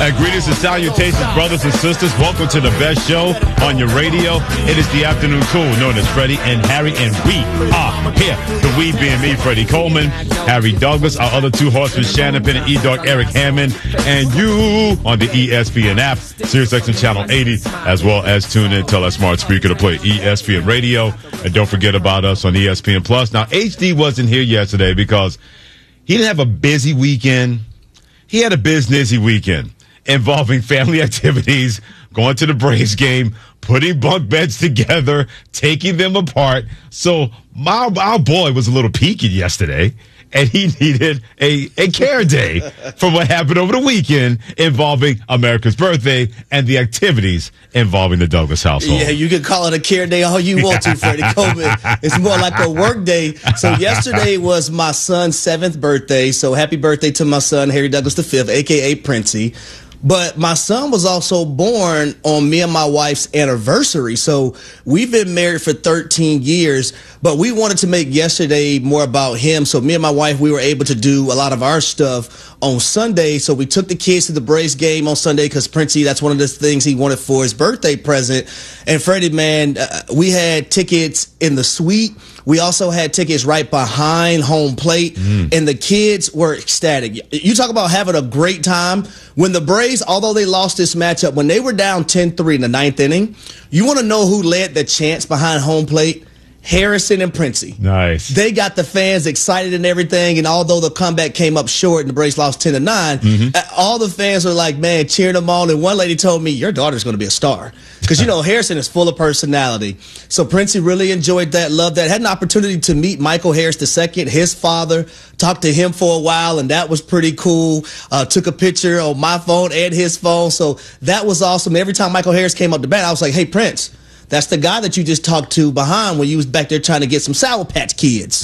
Greetings and salutations, brothers and sisters. Welcome to the best show on your radio. It is the Afternoon Cool, known as Freddie and Harry, and we are here. The we being me, Freddie Coleman, Harry Douglas, our other two horsemen, Shannon Penn and E-Dog, Eric Hammond, and you on the ESPN app, SiriusXM Channel 80, as well as tune in, tell that smart speaker to play ESPN Radio, and don't forget about us on ESPN Plus. Now, HD wasn't here yesterday because he didn't have a busy weekend. He had a businessy weekend involving family activities, going to the Braves game, putting bunk beds together, taking them apart. So our boy was a little peaked yesterday, and he needed a care day for what happened over the weekend involving America's birthday and the activities involving the Douglas household. Yeah, you can call it a care day all you want to, Freddie Coleman. It's more like a work day. So yesterday was my son's 7th birthday. So happy birthday to my son, Harry Douglas V, a.k.a. Princey. But my son was also born on me and my wife's anniversary. So we've been married for 13 years, but we wanted to make yesterday more about him. So me and my wife, we were able to do a lot of our stuff on Sunday. So we took the kids to the Braves game on Sunday because Princey, that's one of the things he wanted for his birthday present. And Freddie, man, we had tickets in the suite. We also had tickets right behind home plate, and the kids were ecstatic. You talk about having a great time. When the Braves, although they lost this matchup, when they were down 10-3 in the 9th inning, you want to know who led the chants behind home plate? Harrison and Princey. Nice. They got the fans excited and everything, and although the comeback came up short and the Braves lost 10-9, all the fans were like, man, cheering them on. And one lady told me, your daughter's going to be a star. Because, you know, Harrison is full of personality. So Princey really enjoyed that, loved that. Had an opportunity to meet Michael Harris II, his father, talked to him for a while, and that was pretty cool. Took a picture on my phone and his phone. So that was awesome. Every time Michael Harris came up to bat, I was like, hey, Prince, that's the guy that you just talked to behind when you was back there trying to get some Sour Patch Kids.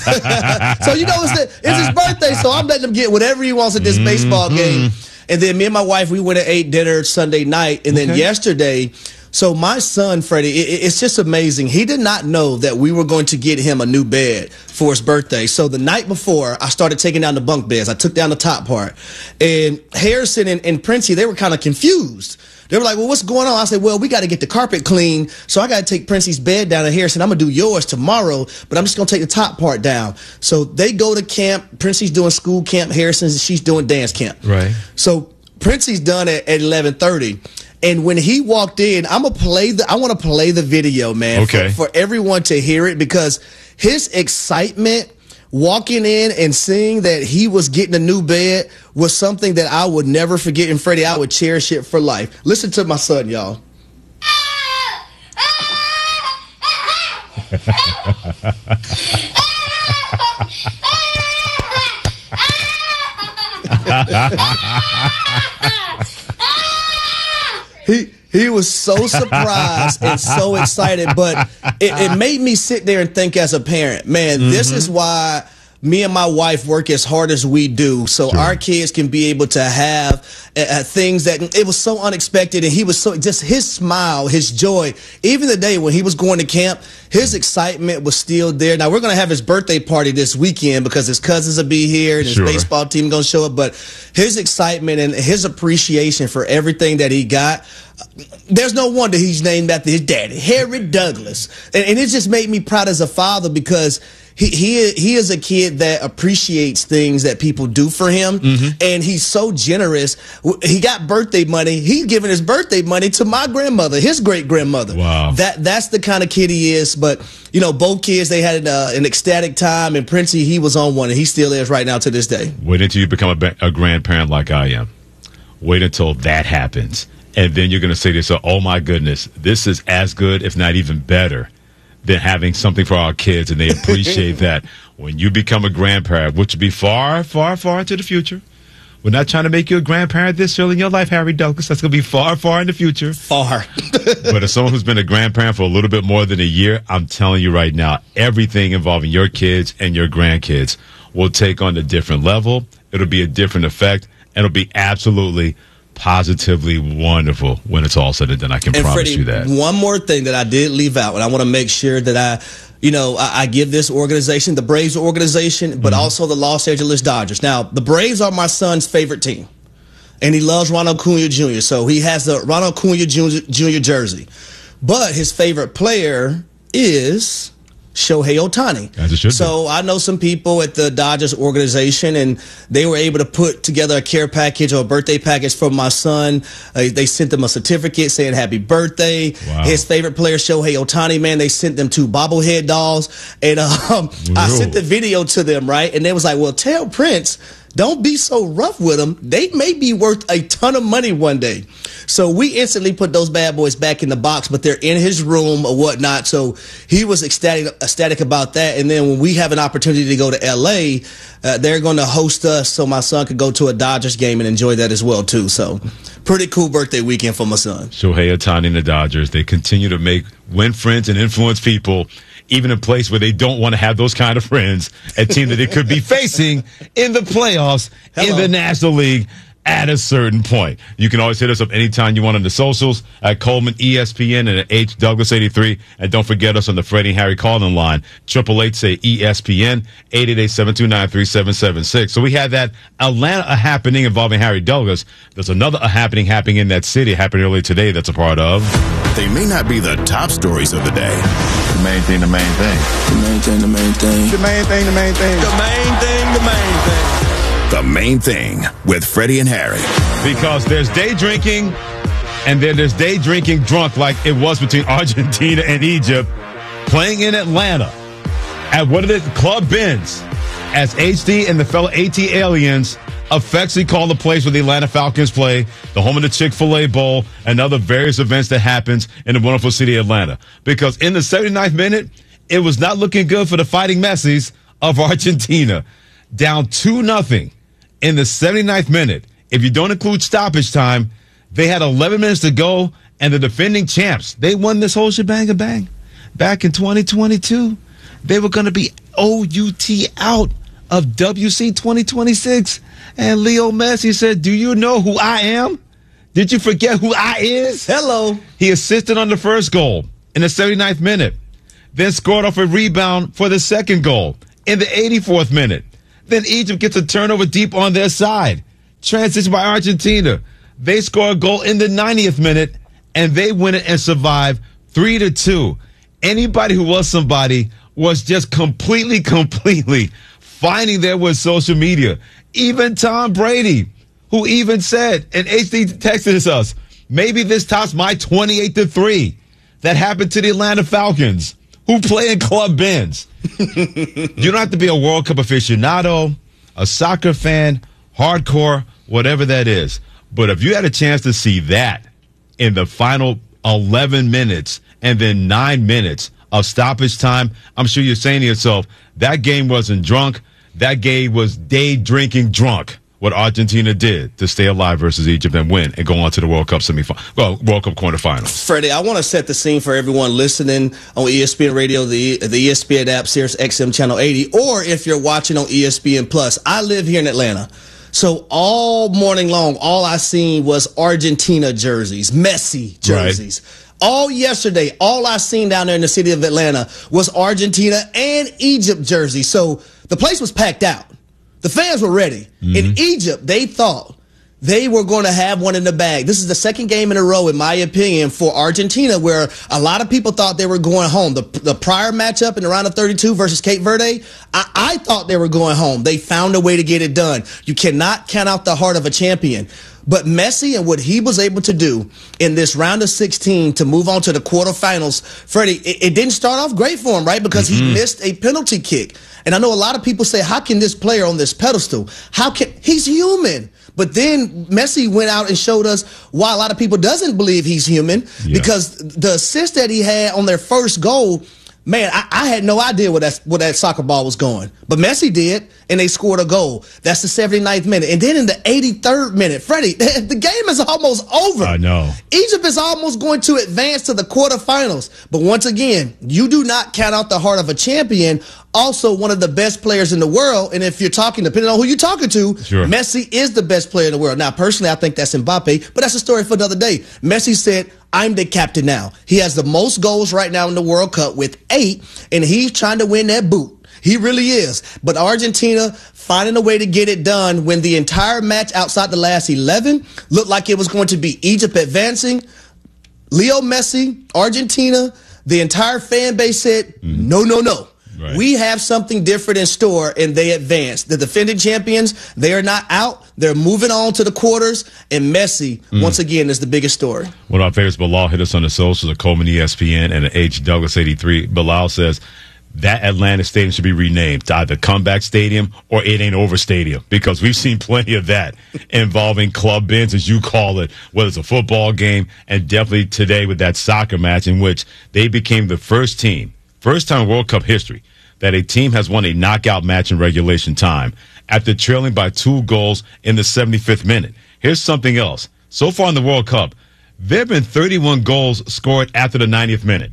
So, you know, it's his birthday, so I'm letting him get whatever he wants at this baseball game. And then me and my wife, we went and ate dinner Sunday night. And then yesterday, so my son, Freddie, it's just amazing. He did not know that we were going to get him a new bed for his birthday. So the night before, I started taking down the bunk beds. I took down the top part. And Harrison and Princey, they were kind of confused. They were like, well, what's going on? I said, well, we got to get the carpet clean, so I got to take Princey's bed down. And Harrison, I'm going to do yours tomorrow, but I'm just going to take the top part down. So they go to camp. Princey's doing school camp. Harrison's, she's doing dance camp. Right. So Princey's done at 11:30. And when he walked in, I want to play the video, man, for everyone to hear it, because his excitement walking in and seeing that he was getting a new bed was something that I would never forget. And Freddie, I would cherish it for life. Listen to my son, y'all. He was so surprised and so excited, but it made me sit there and think as a parent, man, this is why me and my wife work as hard as we do, so our kids can be able to have things that it was so unexpected. And he was so, just his smile, his joy, even the day when he was going to camp, his excitement was still there. Now we're going to have his birthday party this weekend because his cousins will be here and his baseball team going to show up, but his excitement and his appreciation for everything that he got, there's no wonder he's named after his daddy, Harry Douglas. And it just made me proud as a father, because he is a kid that appreciates things that people do for him, and he's so generous. He got birthday money. He's giving his birthday money to my grandmother, his great-grandmother. Wow. That's the kind of kid he is. But, you know, both kids, they had an ecstatic time, and Princey, he was on one, and he still is right now to this day. Wait until you become a grandparent like I am. Wait until that happens. And then you're going to say to yourself, oh, my goodness, this is as good, if not even better, than having something for our kids. And they appreciate that. When you become a grandparent, which will be far, far, far into the future. We're not trying to make you a grandparent this early in your life, Harry Douglas. That's going to be far, far in the future. Far. But as someone who's been a grandparent for a little bit more than a year, I'm telling you right now, everything involving your kids and your grandkids will take on a different level. It'll be a different effect. And it'll be absolutely positively wonderful when it's all said and done. I can promise Freddie, you that. One more thing that I did leave out, and I want to make sure that I give this organization, the Braves organization, but also the Los Angeles Dodgers. Now, the Braves are my son's favorite team. and he loves Ronald Acuna Jr., so he has the Ronald Acuna Jr. jersey. But his favorite player is Shohei Ohtani. As it should so be. I know some people at the Dodgers organization, and they were able to put together a care package or a birthday package for my son. They sent them a certificate saying happy birthday. Wow. His favorite player, Shohei Ohtani, man, they sent them 2 bobblehead dolls. And I sent the video to them, right? And they was like, well, tell Prince, don't be so rough with them. They may be worth a ton of money one day. So we instantly put those bad boys back in the box, but they're in his room or whatnot. So he was ecstatic about that. And then when we have an opportunity to go to L.A., they're going to host us so my son could go to a Dodgers game and enjoy that as well, too. So pretty cool birthday weekend for my son. Shohei Ohtani and the Dodgers, they continue to win friends and influence people, even in a place where they don't want to have those kind of friends, a team that they could be facing in the playoffs in the National League at a certain point. You can always hit us up anytime you want on the socials at Coleman ESPN and at H Douglas 83. And don't forget us on the Freddie and Harry calling line, 888 say ESPN, 888-729-3776. So we had that Atlanta happening involving Harry Douglas. There's another happening in that city happening earlier today that's a part of. They may not be the top stories of the day. The main thing, the main thing. The main thing, the main thing. The main thing, the main thing. The main thing, the main thing. The Main Thing with Freddie and Harry. Because there's day drinking, and then there's day drinking drunk like it was between Argentina and Egypt, playing in Atlanta at what is it, Club Benz, as HD and the fellow AT Aliens affectionately call the place where the Atlanta Falcons play, the home of the Chick-fil-A Bowl, and other various events that happens in the wonderful city of Atlanta. Because in the 79th minute, it was not looking good for the Fighting Messies of Argentina. Down 2-0 in the 79th minute. If you don't include stoppage time, they had 11 minutes to go, and the defending champs, they won this whole shebang bang. Back in 2022, they were going to be OUT out of WC 2026. And Leo Messi said, do you know who I am? Did you forget who I is? Hello. He assisted on the first goal in the 79th minute, then scored off a rebound for the second goal in the 84th minute. Then Egypt gets a turnover deep on their side. Transition by Argentina. They score a goal in the 90th minute, and they win it and survive 3-2. Anybody who was somebody was just completely finding there with social media. Even Tom Brady, who even said, and HD texted us, maybe this tops my 28-3 that happened to the Atlanta Falcons, who play in Club Benz. You don't have to be a World Cup aficionado, a soccer fan, hardcore, whatever that is. But if you had a chance to see that in the final 11 minutes and then 9 minutes of stoppage time, I'm sure you're saying to yourself, that game wasn't drunk. That game was day drinking drunk. What Argentina did to stay alive versus Egypt and win and go on to the World Cup World Cup quarterfinals. Freddie, I want to set the scene for everyone listening on ESPN Radio, the ESPN app, Sirius XM Channel 80, or if you're watching on ESPN Plus. I live here in Atlanta. So all morning long, all I seen was Argentina jerseys, Messi jerseys. Right. All yesterday, all I seen down there in the city of Atlanta was Argentina and Egypt jerseys. So the place was packed out. The fans were ready. Mm-hmm. In Egypt, they thought they were going to have one in the bag. This is the second game in a row, in my opinion, for Argentina, where a lot of people thought they were going home. The prior matchup in the round of 32 versus Cape Verde, I thought they were going home. They found a way to get it done. You cannot count out the heart of a champion. But Messi and what he was able to do in this round of 16 to move on to the quarterfinals, Freddie, it didn't start off great for him, right? Because he missed a penalty kick. And I know a lot of people say, how can this player on this pedestal, he's human. But then Messi went out and showed us why a lot of people doesn't believe he's human, because the assist that he had on their first goal, man, I had no idea where that soccer ball was going. But Messi did, and they scored a goal. That's the 79th minute. And then in the 83rd minute, Freddie, the game is almost over. I know. Egypt is almost going to advance to the quarterfinals. But once again, you do not count out the heart of a champion, also one of the best players in the world. And if you're talking, depending on who you're talking to, sure, Messi is the best player in the world. Now, personally, I think that's Mbappe, but that's a story for another day. Messi said, I'm the captain now. He has the most goals right now in the World Cup with 8, and he's trying to win that boot. He really is. But Argentina finding a way to get it done when the entire match outside the last 11 looked like it was going to be Egypt advancing. Leo Messi, Argentina, the entire fan base said, no. Right. We have something different in store, and they advanced. The defending champions, they are not out. They're moving on to the quarters, and Messi, once again, is the biggest story. One of our favorites, Bilal, hit us on the socials, a Coleman ESPN and an H. Douglas 83. Bilal says that Atlanta Stadium should be renamed to either Comeback Stadium or It Ain't Over Stadium, because we've seen plenty of that involving club bins, as you call it, whether it's a football game, and definitely today with that soccer match in which they became the first time in World Cup history that a team has won a knockout match in regulation time after trailing by 2 goals in the 75th minute. Here's something else. So far in the World Cup, there have been 31 goals scored after the 90th minute.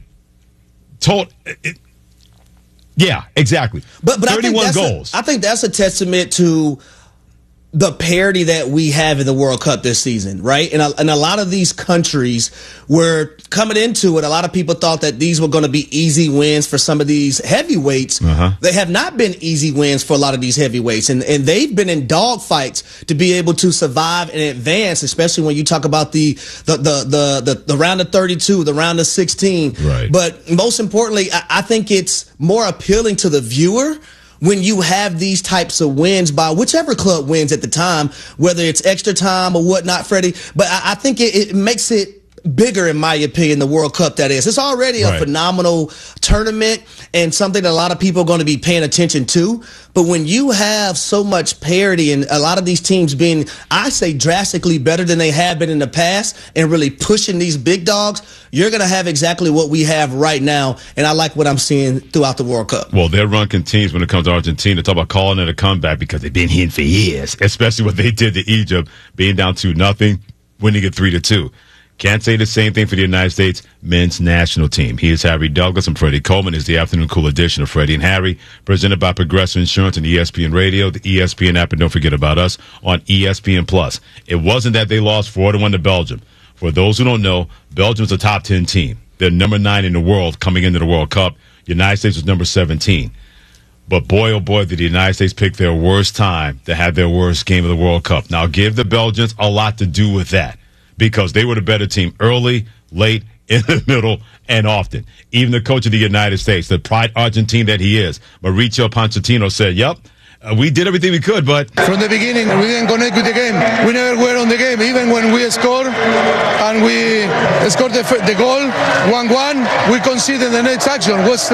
Yeah, exactly. But 31 goals. I think that's a testament to the parity that we have in the World Cup this season, right? And a lot of these countries were coming into it. A lot of people thought that these were going to be easy wins for some of these heavyweights. They have not been easy wins for a lot of these heavyweights, and they've been in dogfights to be able to survive and advance, especially when you talk about the round of 32, the round of 16. Right. But most importantly, I think it's more appealing to the viewer when you have these types of wins by whichever club wins at the time, whether it's extra time or whatnot, Freddie. But I think it makes it bigger, in my opinion, the World Cup, that is. It's already a phenomenal tournament and something that a lot of people are going to be paying attention to. But when you have so much parity and a lot of these teams being, I say, drastically better than they have been in the past and really pushing these big dogs, you're going to have exactly what we have right now. And I like what I'm seeing throughout the World Cup. Well, their run continues when it comes to Argentina. Talk about calling it a comeback because they've been here for years, especially what they did to Egypt, being down 2-0, winning it 3-2. Can't say the same thing for the United States men's national team. He is Harry Douglas, and Freddie Coleman is the Afternoon Cool edition of Freddie and Harry, presented by Progressive Insurance and ESPN Radio, the ESPN app, and don't forget about us on ESPN+. It wasn't that they lost 4-1 to Belgium. For those who don't know, Belgium's a top 10 team. They're number 9 in the world coming into the World Cup. United States was number 17. But boy, oh boy, did the United States pick their worst time to have their worst game of the World Cup. Now, give the Belgians a lot to do with that, because they were the better team early, late, in the middle, and often. Even the coach of the United States, the pride Argentine that he is, Mauricio Pochettino, said, yep, we did everything we could, but from the beginning, we didn't connect with the game. We never were on the game. Even when we scored, and we scored the goal, 1-1, we conceded the next action. Was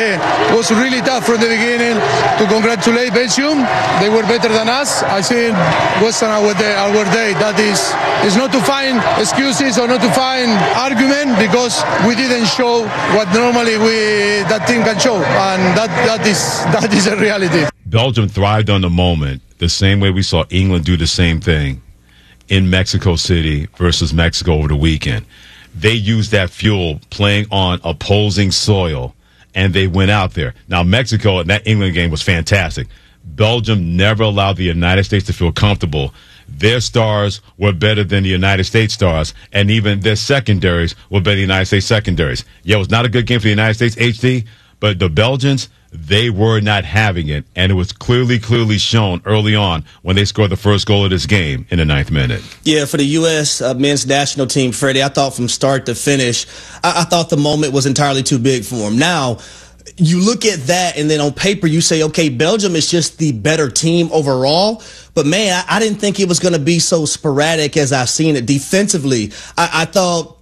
was really tough from the beginning. To congratulate Belgium, they were better than us. I think was our day. That is, it's not to find excuses or not to find argument, because we didn't show what normally that team can show, and that is a reality. Belgium thrived on the moment, the same way we saw England do the same thing in Mexico City versus Mexico over the weekend. They used that fuel playing on opposing soil, and they went out there. Now, Mexico in that England game was fantastic. Belgium never allowed the United States to feel comfortable. Their stars were better than the United States stars, and even their secondaries were better than the United States secondaries. Yeah, it was not a good game for the United States, HD, but the Belgians, they were not having it, and it was clearly shown early on when they scored the first goal of this game in the 9th minute. Yeah, for the U.S. Men's national team, Freddie, I thought from start to finish, I thought the moment was entirely too big for them. Now, you look at that, and then on paper you say, okay, Belgium is just the better team overall. But, man, I didn't think it was going to be so sporadic as I've seen it defensively. I thought,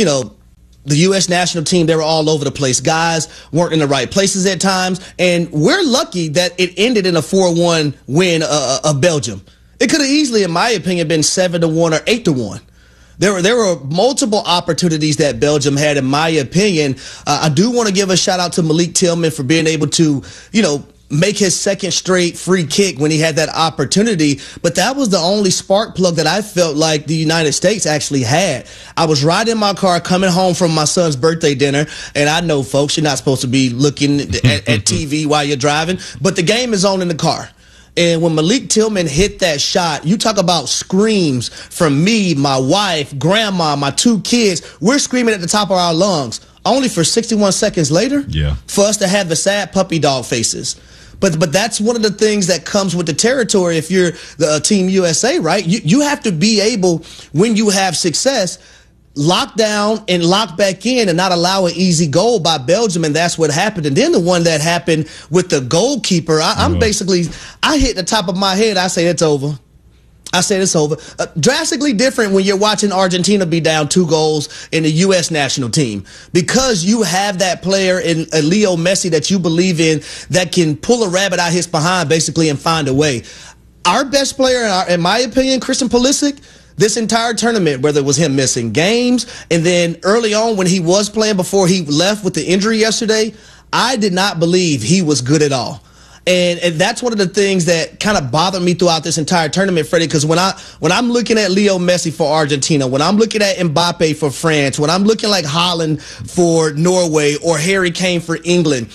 the U.S. national team, they were all over the place. Guys weren't in the right places at times. And we're lucky that it ended in a 4-1 win of Belgium. It could have easily, in my opinion, been 7-1 or 8-1. There were multiple opportunities that Belgium had, in my opinion. I do want to give a shout out to Malik Tillman for being able to, make his second straight free kick when he had that opportunity. But that was the only spark plug that I felt like the United States actually had. I was riding my car coming home from my son's birthday dinner, and I know, folks, you're not supposed to be looking at TV while you're driving, but the game is on in the car. And when Malik Tillman hit that shot, you talk about screams from me, my wife, grandma, my 2 kids. We're screaming at the top of our lungs. only for 61 seconds later Yeah. for us to have the sad puppy dog faces. But that's one of the things that comes with the territory if you're the Team USA, right? You have to be able, when you have success, lock down and lock back in and not allow an easy goal by Belgium, and that's what happened. And then the one that happened with the goalkeeper, I hit the top of my head, I say it's over. I said it's over. Drastically different when you're watching Argentina be down 2 goals in the U.S. national team, because you have that player in Leo Messi that you believe in that can pull a rabbit out his behind basically and find a way. Our best player, in my opinion, Christian Pulisic, this entire tournament, whether it was him missing games and then early on when he was playing before he left with the injury yesterday, I did not believe he was good at all. And that's one of the things that kind of bothered me throughout this entire tournament, Freddie, because when I'm looking at Leo Messi for Argentina, when I'm looking at Mbappe for France, when I'm looking like Haaland for Norway or Harry Kane for England,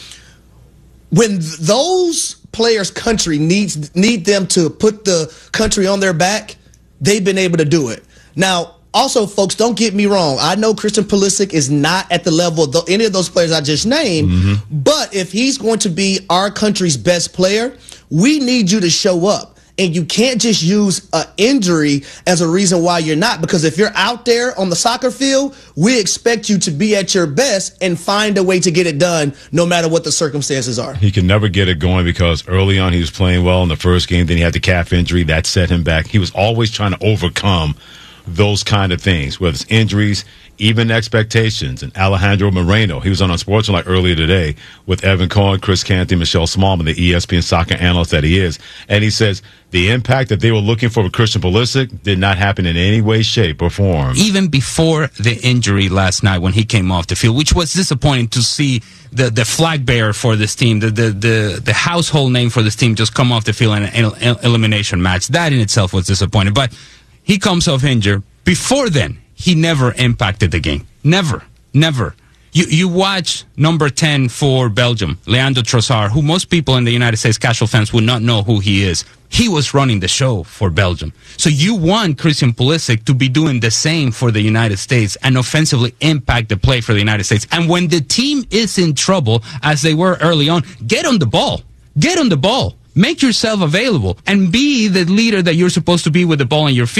when those players' country need them to put the country on their back, they've been able to do it. Now, also, folks, don't get me wrong. I know Christian Pulisic is not at the level of any of those players I just named, but if he's going to be our country's best player, we need you to show up. And you can't just use an injury as a reason why you're not, because if you're out there on the soccer field, we expect you to be at your best and find a way to get it done no matter what the circumstances are. He could never get it going because early on he was playing well in the first game. Then he had the calf injury. That set him back. He was always trying to overcome those kind of things, whether it's injuries, even expectations. And Alejandro Moreno, he was on Unsportsmanlike earlier today with Evan Cohen, Chris Canty, Michelle Smallman, the ESPN soccer analyst that he is. And he says the impact that they were looking for with Christian Pulisic did not happen in any way, shape, or form. Even before the injury last night when he came off the field, which was disappointing to see the flag bearer for this team, the household name for this team just come off the field in an elimination match. That in itself was disappointing. But he comes off injured. Before then, he never impacted the game. Never. You watch number 10 for Belgium, Leandro Trossard, who most people in the United States, casual fans, would not know who he is. He was running the show for Belgium. So you want Christian Pulisic to be doing the same for the United States and offensively impact the play for the United States. And when the team is in trouble, as they were early on, get on the ball. Get on the ball. Make yourself available and be the leader that you're supposed to be with the ball in your feet.